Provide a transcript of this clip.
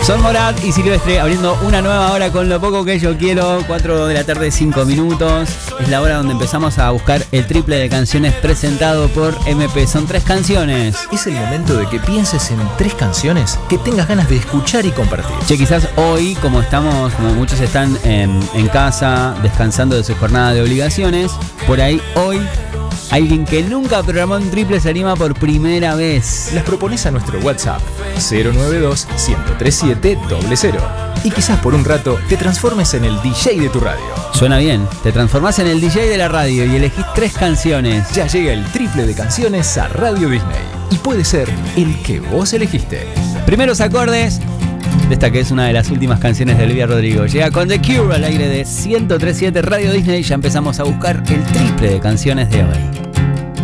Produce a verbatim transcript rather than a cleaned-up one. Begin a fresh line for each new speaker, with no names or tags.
Son Morat y Silvestre abriendo una nueva hora con Lo Poco Que Yo Quiero. Cuatro de la tarde, cinco minutos. Es la hora donde empezamos a buscar el triple de canciones presentado por M P. Son tres canciones.
Es el momento de que pienses en tres canciones que tengas ganas de escuchar y compartir.
Che, quizás hoy, como estamos, como muchos están en, en casa, descansando de su jornada de obligaciones, por ahí hoy alguien que nunca programó un triple se anima por primera vez.
Las propones a nuestro WhatsApp cero nueve dos, uno cero tres siete, cero cero. Y quizás por un rato te transformes en el D J de tu radio.
Suena bien, te transformás en el D J de la radio y elegís tres canciones.
Ya llega el triple de canciones a Radio Disney. Y puede ser el que vos elegiste.
Primeros acordes de esta que es una de las últimas canciones de Olivia Rodrigo. Llega con The Cure al aire de ciento tres punto siete Radio Disney. Ya empezamos a buscar el triple de canciones de hoy.